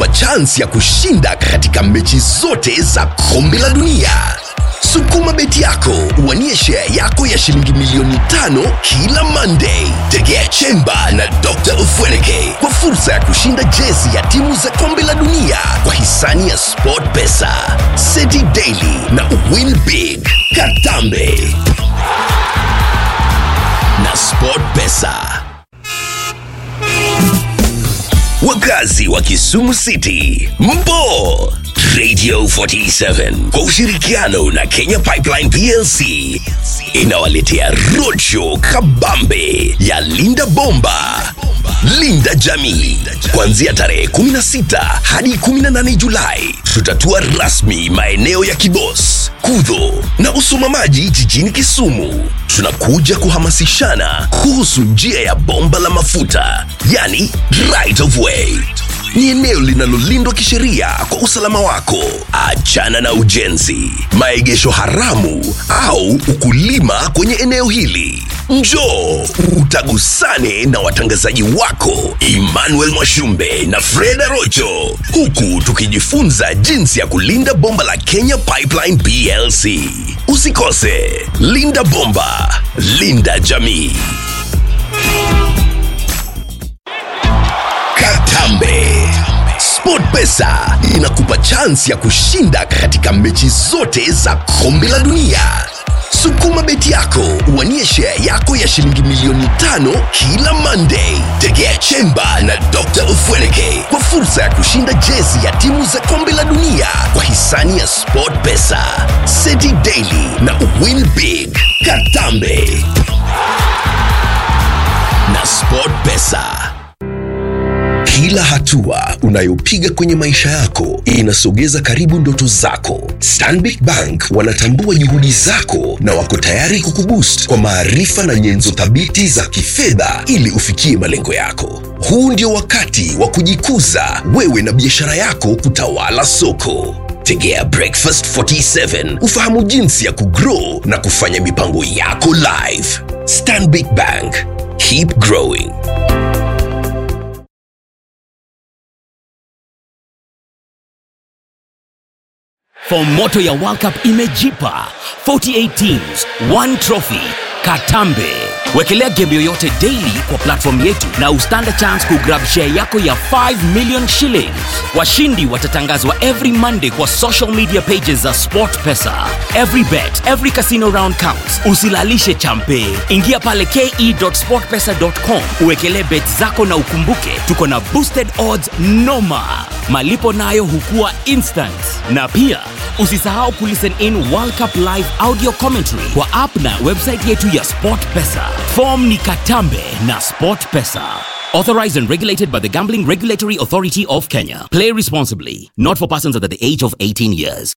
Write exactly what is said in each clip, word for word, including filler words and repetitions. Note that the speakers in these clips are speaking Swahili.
inakupa chance ya kushinda katika mechi zote za kombe la dunia. Sukuma beti yako uwanie share yako ya shilingi milioni tano kila Monday. Tegea Chemba na Doctor Ufweneke kwa fursa ya kushinda jezi ya timu za kombe la dunia kwa hisani ya SportPesa, City Daily na Win Big. Katambe na SportPesa. Wakazi wa Kisumu City, mpo Radio forty-seven kwa ushirikiano na Kenya Pipeline P L C inawaletea roadshow kabambe ya Linda Bomba, Linda Jamii. Kuanzia tarehe kumi na sita hadi kumi na nane Julai, tutatua rasmi maeneo ya Kibos, Kudho na Usumamaji jijini Kisumu. Tunakuja kuhamasishana kuhusu njia ya bomba la mafuta, yani right of way. Ni eneo linalolindwa kisheria kwa usalama wako. Achana na ujenzi, maegesho haramu au ukulima kwenye eneo hili. Njoo utagusane na watangazaji wako Emmanuel Mwashumbe na Freda Rocho, huku tukijifunza jinsi ya kulinda bomba la Kenya Pipeline P L C. Usikose, Linda Bomba, Linda Jamii. Katambe. SportPesa inakupa chance ya kushinda katika mechi zote za kombe la dunia. Sukuma beti yako uwanie share yako ya shilingi milioni tano kila Monday. Tegea Chemba na Doctor Ufweneke kwa fursa ya kushinda jezi ya timu za kombe la dunia kwa hisani ya SportPesa, City Daily na Win Big. Katambe na SportPesa. Kila hatua unayopiga kwenye maisha yako inasogeza karibu ndoto zako. Stanbic Bank wanatambua juhudi zako na wako tayari kukuboost kwa maarifa na nyenzo thabiti za kifedha ili ufikie malengo yako. Huu ndio wakati wa kujikuza wewe na biashara yako kutawala soko. Tegea Breakfast forty-seven ufahamu jinsi ya kugrow na kufanya mipango yako live. Stanbic Bank, keep growing. For moto ya World Cup imejipa. forty-eight teams, one trophy. Katambe. Wekelea game yoyote daily kwa platform yetu na ustand chance kugrab share yako ya five million shillings. Washindi watatangazwa every Monday kwa social media pages za SportPesa. Every bet, every casino round counts. Usilalishe champe. Ingia pale k e dot sportpesa dot com uwekelee bet zako na ukumbuke tuko na boosted odds noma. Malipo nayo hukua instant. Na pia usisahau kulisten in World Cup live audio commentary kwa app na website yetu ya SportPesa. Form ni Katambe na SportPesa. Authorized and regulated by the Gambling Regulatory Authority of Kenya. Play responsibly. Not for persons under the age of eighteen years.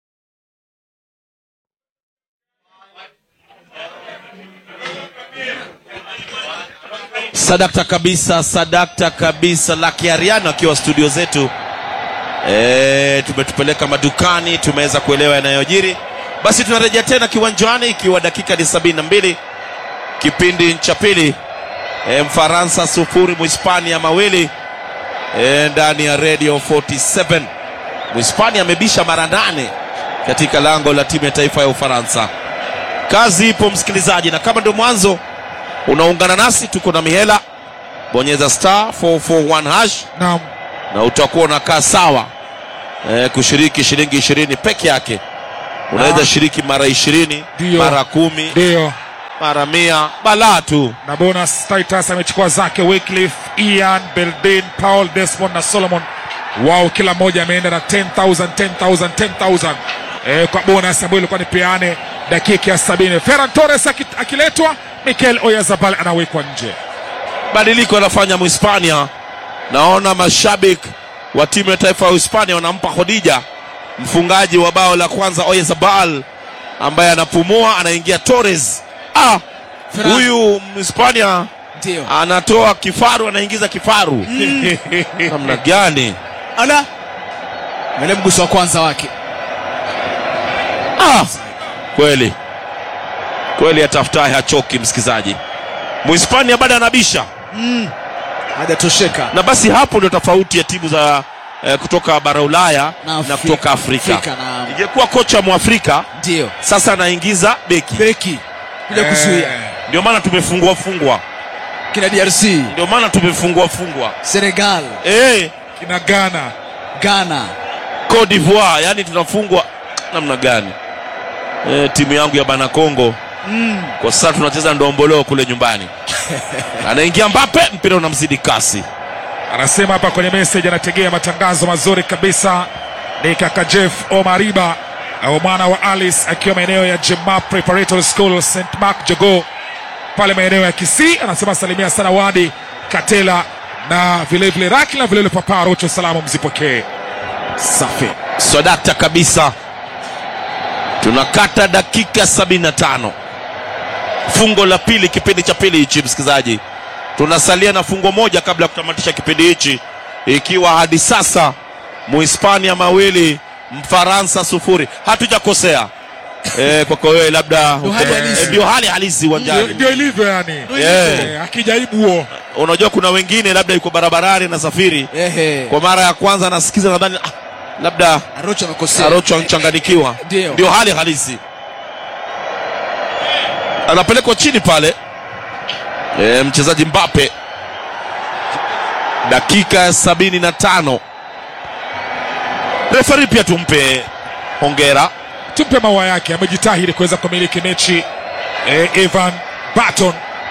Sadakta kabisa, sadakta kabisa. Lucky Ariano akiwa studio zetu. E, tumetupeleka madukani, tumeweza kuelewa yanayojiri. Basi tunarejea tena kiwanjani ikiwa dakika ni sabini na mbili. Kipindi cha pili. E, Mfaransa sufuri, Mhispania mawili. E, ndani ya Radio forty-seven. Mhispania amebisha mara nane katika lango la timu ya taifa ya Ufaransa. Kazi ipo msikilizaji, na kama ndio mwanzo unaungana nasi, tuko na mihela. Bonyeza star four four one hash. Naam. Na utakuwa unakaa sawa e, kushiriki shilingi ishirini peke yake. Unaweza shiriki mara ishirini, mara kumi, Dio. mara mia, balaa tu. Na bonus Titus amechukua zake Wycliffe, Ian, Beldin, Paul, Desmond na Solomon. Wao kila mmoja ameenda na ten thousand, ten thousand, ten thousand. Eh, kwa bonus ambayo ilikuwa ni peane dakika ya sabini. Ferran Torres akiletwa, Mikel Oyarzabal anawekwa nje. Badiliko anafanya Mhispania. Naona mashabiki wa timu ya taifa ya Hispania wanampa Khadija, mfungaji wa bao la kwanza Oyarzabal, ambaye anapumua, anaingia Torres. Ah, huyu Hispania ndio anatoa kifaru, anaingiza kifaru. Namna gani? Ala. Mele mguso wa kwanza wake. Ah, kweli. Kweli atafutai hachoki msikizaji. Mhispania bado anabisha. Mm. Hajatosheka. Na basi hapo ndio tofauti ya timu za eh, kutoka bara Ulaya Na na kutoka Afrika, Afrika na- ingekuwa kocha Mwafrika Ndio. sasa anaingiza beki, Beki. Kuja kuzuia. ndio maana tumefungua fungwa, Kina D R C, ndio maana tumefungua fungwa Senegal, eh, Kina Ghana. Ghana. Cote d'Ivoire, yani tunafungwa namna gani? Eh, timu yangu ya Bana Kongo Mm. kwa sasa tunacheza ndombolo kule nyumbani. Anaingia Mbappe, mpira unamzidi kasi. Anasema hapa kwenye message, anategea matangazo mazuri kabisa. Ni kaka Jeff Omariba au mwana wa Alice akiwa maeneo ya Jemap Preparatory School Saint Mark Jogo pale maeneo ya Kisii. Anasema salimia sana Wadi Katela na vile vile Raki na vile vile Papa Rocho, salamu mzipokee. Safi. Swadakta kabisa. Tunakata dakika sabini na tano. Fungo la pili kipindi cha pili hichi, msikilizaji. Tunasalia na fungo moja kabla ya kutamatisha kipindi hichi, ikiwa hadi sasa Muhispania mawili Mfaransa sufuri. Hatujakosea. Eh, kwa kwa wewe labda Ndio hali halisi. eh, ndio hali halisi uwanjani. Ndio ilivyo yani. Yeah. Eh, akijaribu huo. Unajua kuna wengine labda yuko barabarani na safiri Ehe. kwa mara ya kwanza anasikiza, nadhani ah, labda Arocho amekosea. Arocho anchanganikiwa. Ndio. Ndio hali halisi. Anapelekwa chini pale e, mchezaji Mbappe. Dakika sabini na tano. Refari pia tumpe hongera, Tumpe maua yake, amejitahidi kuweza kumiliki mechi. Eh, Evan Barton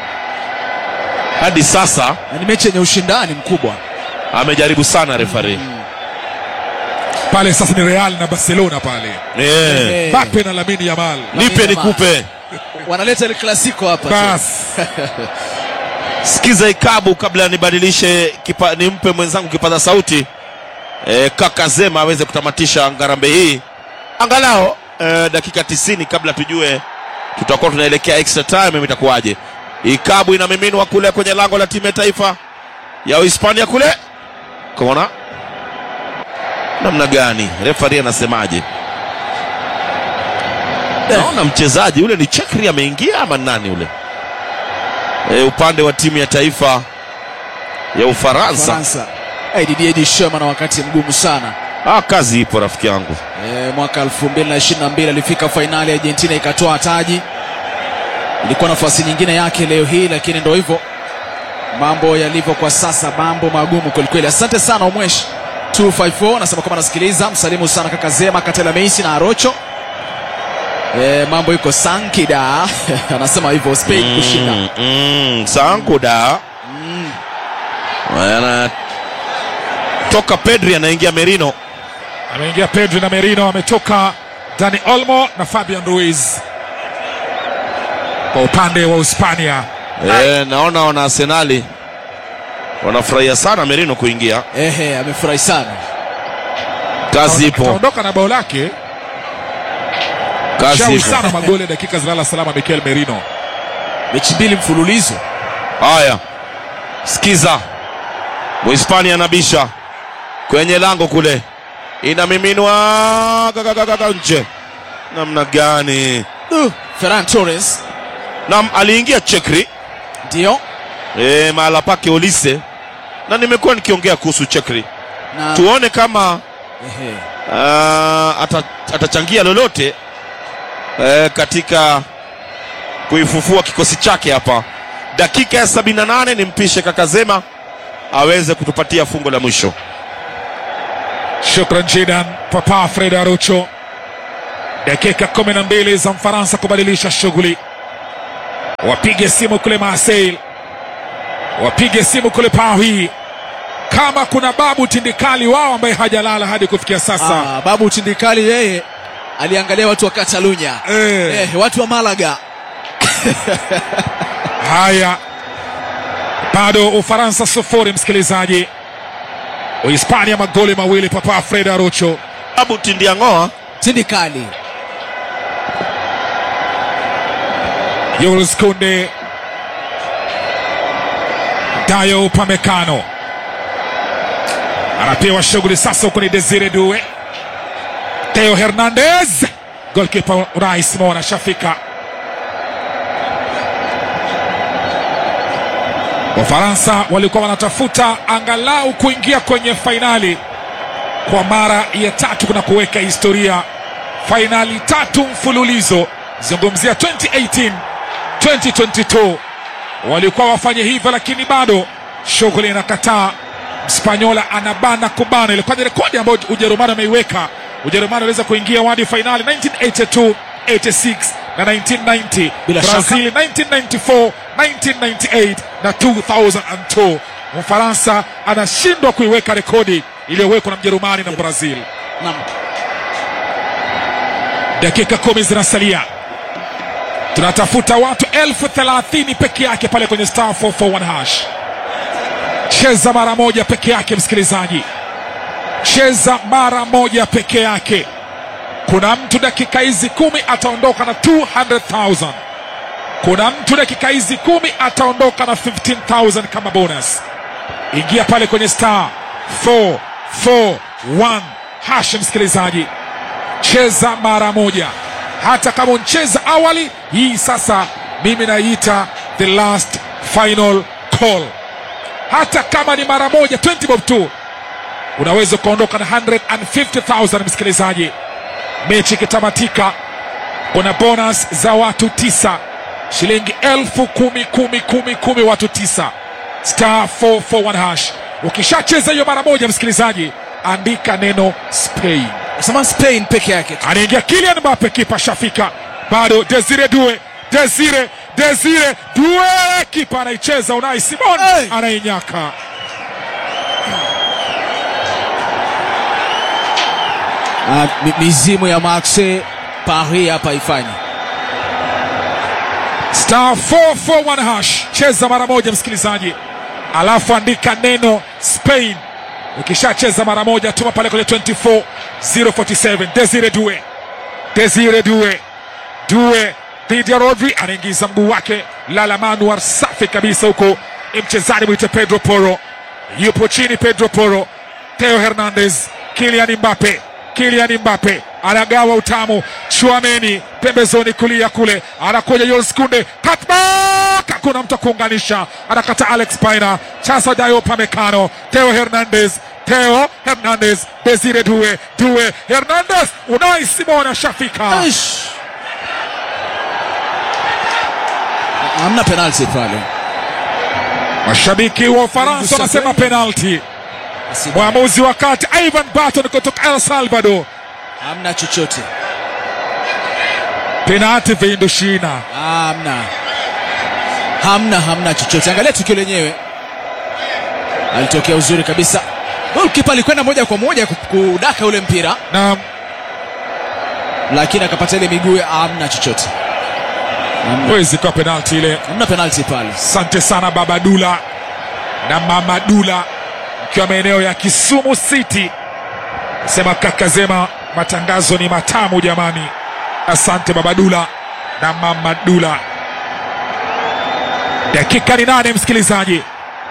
hadi sasa Na ni mechi yenye ushindani mkubwa. amejaribu sana refari. pale sasa ni Real na Barcelona pale. Eh, Eh, Mbappe na Lamine Yamal. nipe nikupe. Wanaleta ile klasiko hapa. Bas. Sikiza ikabu kabla nibadilishe kipa, nimpe mwenzangu kipaza sauti e, kaka Zema aweze kutamatisha ngarambe hii angalau e, dakika tisini kabla tujue tutakuwa tunaelekea extra time itakuwaje. Ikabu inamiminwa kule kwenye lango la timu ya taifa ya Hispania kule. Kona namna gani? Referee anasemaje? Naona mchezaji ule ni Chekri ameingia ama nani ule? E, upande wa timu ya taifa ya Ufaransa. Faransa. Eh, Didier Deschamps na wakati mgumu sana. Ah, kazi ipo rafiki yangu. Eh, mwaka elfu mbili na ishirini na mbili alifika fainali, Argentina ikatoa taji. Ilikuwa nafasi nyingine yake leo hii, lakini ndio hivyo mambo yalivyo kwa sasa, mambo magumu kweli kweli. Asante sana Omwesh mbili tano nne, nasema kama nasikiliza. Msalimu sana kaka Zema, Katela Messi na Arocho. Eh, mambo iko sankida. Anasema hivyo Spain Mm, kushinda. mm, Sankuda. Mm. Wana toka Pedri anaingia Merino. Ameingia Pedri na Merino, ametoka Dani Olmo na Fabian Ruiz kwa upande wa Hispania. Eh, naona wana Arsenali wanafurahia sana Merino kuingia. Ehe, amefurahi sana. Kazi ipo. Kaondoka na bao lake. Kazi Shawi ipo. sana magoli dakika zilala salama Mikel Merino. Mechi mbili mfululizo. Haya. Sikiza. Muhispania anabisha kwenye lango kule. Inamiminwa gagagaga nje. Namna gani? Uh, Ferran Torres. Nam aliingia Chekri. Ndio. Eh, mahala pake Olise. Na nimekuwa nikiongea kuhusu Chekri. Na Tuone kama ehe. uh, ata, atachangia lolote uh, katika kuifufua kikosi chake hapa. Dakika ya sabini na nane nimpishe kaka Zema aweze kutupatia fungo la mwisho. Shukran jidan Papa Fred Arocho. Dakika kumi na mbili za Mfaransa kubadilisha shughuli. Wapige simu kule Marseille, wapige simu kule Paris. Kama kuna babu tindikali wao ambaye hajalala hadi kufikia sasa. Ah, babu Tindikali yeye aliangalia watu wa Catalunya. Eh. Eh, watu wa Malaga. Haya, bado Ufaransa sufuri, msikilizaji. Uhispania magoli mawili. Papa Fred Arocho. Abu Tindiangoa. Tindikali. Jules Kounde, Dayo Upamecano anapewa shughuli sasa. Huko ni Desire Due, Theo Hernandez, goalkeeper Unai Simon ashafika. Wafaransa walikuwa wanatafuta angalau kuingia kwenye fainali kwa mara ya tatu kuna kuweka historia, fainali tatu mfululizo. Zungumzia twenty eighteen, twenty twenty-two walikuwa wafanye hivyo, lakini bado shughuli inakataa. Mspanyola anabana kubana. Ilikuwa ni rekodi ambayo Ujerumani ameiweka. Ujerumani aliweza kuingia hadi finali nineteen eighty-two, eighty-six na nineteen ninety. Bila Brazil shaka. nineteen ninety-four, nineteen ninety-eight na two thousand two. Mfaransa anashindwa kuiweka rekodi iliyowekwa na Mjerumani na Brazil. Naam. Dakika kumi zinasalia. Tunatafuta watu elfu thelathini peke yake pale kwenye star four four one hash. Cheza mara moja peke yake msikilizaji. Cheza mara moja peke yake. Kuna mtu dakika hizi kumi ataondoka na two hundred thousand. Kuna mtu dakika hizi kumi ataondoka na fifteen thousand kama bonus. Ingia pale kwenye star four four one hash msikilizaji. Cheza mara moja. Hata kama uncheza awali, hii sasa mimi naiita the last final call. Hata kama ni mara moja twenty bob tu, unaweza kuondoka na one hundred fifty thousand msikilizaji. Mechi kitamatika, kuna bonus za watu tisa, shilingi elfu kumi kumi kumi kumi watu tisa. Star four four one hash. Ukishacheza hiyo mara moja msikilizaji, andika neno Spain. Sema Spain peke yake. Anaingia Kylian Mbappe, kipa shafika. Bado Desire Due, Desire, Desire Due, kipa anaicheza. Unai Simon Hey! anainyaka. Ah, mi- mizimu ya Marseille Paris hapa ifanye. Star four four one hash. Cheza mara moja msikilizaji, alafu andika neno Spain. Ukishacheza mara moja, tuma pale kwenye two four zero four seven. Desire Due, Desire Due, Due dhidi ya Rodri, anaingiza mguu wake. Lala Manuar safi kabisa huko. Mchezaji mwite Pedro Porro, yupo chini Pedro Porro. Theo Hernandez, Kylian Mbappe, Kylian Mbappe anagawa utamu. Chouameni pembezoni kulia kule, anakuja Jules Kounde, cutback, hakuna mtu kuunganisha, anakata Alex Paina. Sasa Diop Upamecano, Theo Hernandez, Theo Hernandez, Desire Due, Due Hernandez, Unai Simon ashafika. Aish. Hamna penalty pale. Mashabiki wa Ufaransa wanasema penalty. Mwamuzi wa kati Ivan Barton kutoka El Salvador, Hamna chochote. penalty Vindoshina. Hamna. Hamna hamna chochote. Angalia tukio lenyewe. Alitokea uzuri kabisa. Goalkeeper alikwenda moja kwa moja ku- kudaka ule mpira, Na lakini akapata ile miguu. Hamna chochote. Hamna, mwezi kwa penalty ile. hamna penalty pale. Asante sana Baba Dula na Mama Dula, mkiwa maeneo ya Kisumu City. Sema kaka Zema, matangazo ni matamu jamani. Asante Baba Dula na Mama Dula. Dakika ni nane msikilizaji.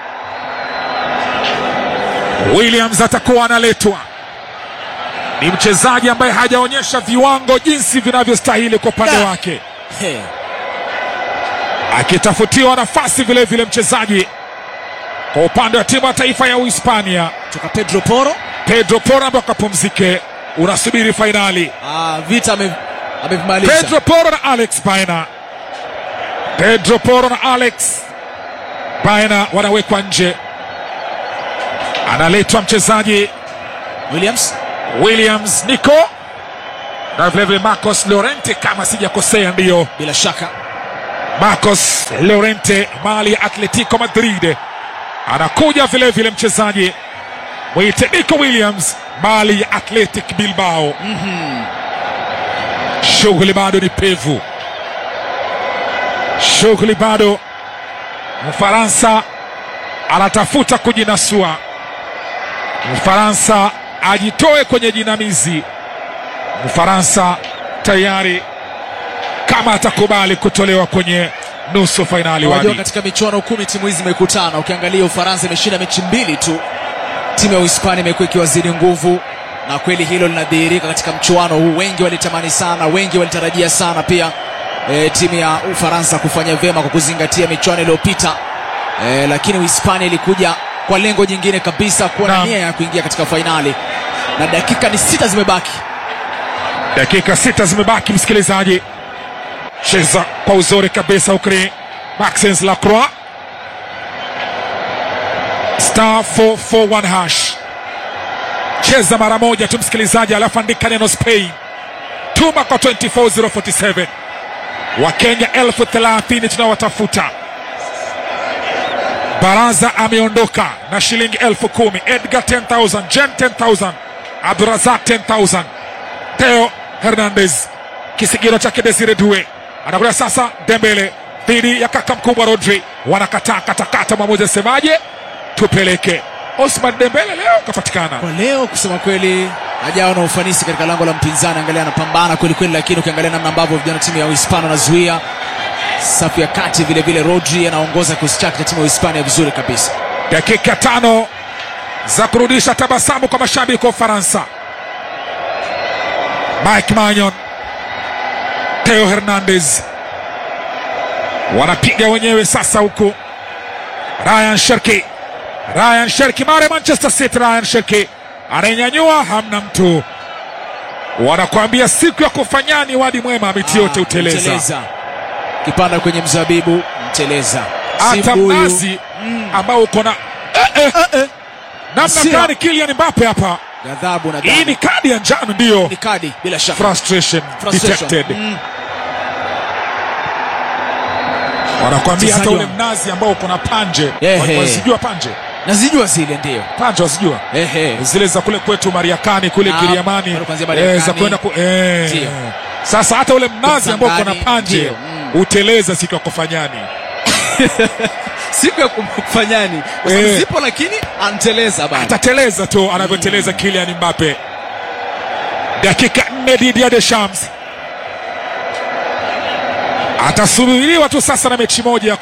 Williams atakuwa analetwa. Ni mchezaji ambaye hajaonyesha viwango jinsi vinavyostahili kwa upande Da. wake, Hey. akitafutiwa nafasi vile vile mchezaji kwa upande wa timu ya taifa ya Uhispania Toka Pedro Porro. Pedro Porro, ambaye akapumzike, unasubiri fainali. Ah, vita ame amemaliza. Pedro Porro na Alex Baena, Pedro Porro na Alex Baena wanawekwa nje. Analetwa mchezaji Williams. Williams Nico na vile vile Marcos Llorente, kama sijakosea, ndiyo Bila shaka. Marcos Llorente, mali ya Atletico Madrid. Anakuja vile vile mchezaji mwite Nico Williams, mali ya Athletic Bilbao. mm-hmm. Shughuli bado ni pevu, shughuli bado. Mfaransa anatafuta kujinasua, Mfaransa ajitoe kwenye jinamizi. Mfaransa tayari kama atakubali kutolewa kwenye nusu fainali. Unajua, Wadi katika michuano kumi timu hizi zimekutana. Ukiangalia Ufaransa imeshinda mechi mbili tu, timu ya Uhispania imekuwa ikiwazidi nguvu, na kweli hilo linadhihirika katika mchuano huu. Wengi walitamani sana, wengi walitarajia sana pia e, timu ya Ufaransa kufanya vyema kwa kuzingatia michuano iliyopita, e, lakini Uhispania ilikuja kwa lengo jingine kabisa, kuwa na Naam. nia ya kuingia katika fainali. na dakika ni sita zimebaki. Dakika sita zimebaki msikilizaji. Cheza kwa uzuri kabisa ukri Maxence Lacroix. Star four four one hash. Cheza mara moja tu msikilizaji, alafu andika neno Spain. Tuma kwa two four zero four seven. Wakenya elfu thelathini tunawatafuta. Baraza ameondoka na shilingi elfu kumi. Edgar ten thousand, Jen ten thousand, Abdurazak ten thousand. Theo Hernandez kisigino chake Desire Due anakuja sasa. Dembele dhidi ya kaka mkubwa Rodri, wanakataa katakata. Mwamuzi asemaje? Tupeleke. Osman Dembele leo kapatikana kwa leo, kusema kweli hajawa na ufanisi katika lango la mpinzani. Angalia anapambana kweli kweli, lakini ukiangalia namna ambavyo vijana timu ya Uhispania wanazuia safu ya kati, vile vile Rodri anaongoza kikosi chake cha timu ya Uhispania vizuri kabisa. Dakika tano za kurudisha tabasamu kwa mashabiki wa Ufaransa. Mike Maignan, Theo Hernandez wanapiga wenyewe sasa huku. Ryan Cherki, Ryan Cherki mare Manchester City. Ryan Cherki ananyanyua, hamna mtu. Wanakuambia siku ya kufanyani wadi mwema, miti yote ah, uteleza. Mteleza kipanda kwenye mzabibu, mteleza. Hata mnazi mm. ambao uko na eh, eh. eh, eh. namna gani Kylian Mbappe hapa. Ghadhabu na ghadhabu. Hii ni kadi ya njano, ndio. Ni kadi bila shaka. Frustration, Frustration. detected. Mm. Wanakuambia hata ule mnazi ambao uko na panje. Wasijua panje? Nazijua zile ndio. Panje wasijua? Ehe. Zile za kule kwetu Mariakani kule Kiriamani. Eh, za kwenda ku eh. Sasa hata ule mnazi ambao uko na panje mm. uteleza siku ya kufanyani. Siku ya kufanyani. Kwa sababu zipo lakini anteleza bado. Atateleza tu anavyoteleza mm. Kylian Mbappe. Dakika nne Didier Deschamps atasubiriwa tu sasa na mechi moja.